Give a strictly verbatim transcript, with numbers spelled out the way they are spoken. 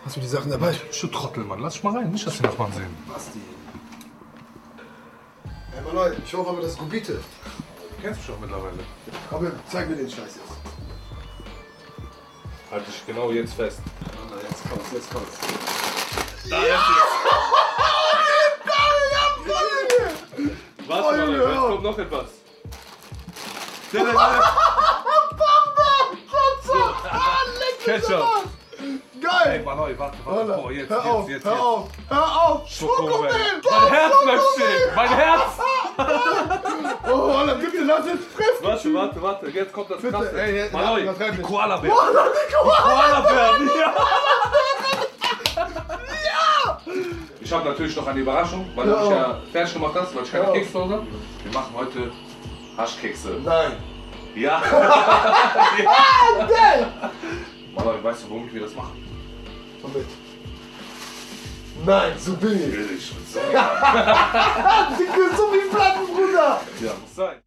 Hast du die Sachen dabei? Du Trottel, Mann. Lass dich mal rein. Nicht, dass die Nachbarn sehen. Basti. Hey, Mann, ich hoffe aber, das ist Gubite. Du kennst mich doch mittlerweile. Komm, zeig mir den Scheiß jetzt. Halt dich genau jetzt fest. Na, jetzt kommt's, jetzt kommt's. Da ja! Warte mal, jetzt kommt noch etwas. Ketchup! Geil! Ey, Mann, warte, warte. Boah, jetzt, hör jetzt, auf, jetzt, hör jetzt. auf, hör auf! Schokomel! Schokomel! Mein Herz möchte stehen! Mein Herz! Oh, Alter, bitte lass jetzt fressen! Warte, warte, warte. Jetzt kommt das Bitte, Krasse. ey, ey, Malloy, übertreib die nicht. Koala-Bären. Koala, die Koala! Koala-Bären, ja! Ich habe natürlich noch eine Überraschung, weil du mich ja fertig gemacht hast, weil ich keine Ja. Kekse zu Hause habe. Wir machen heute Haschkekse. Nein! Ja! Ah, geil! Malloy, weißt du, womit wir das machen? Womit? Nein, so billig! Billig. So. So wie Platten, Bruder! Ja, muss sein.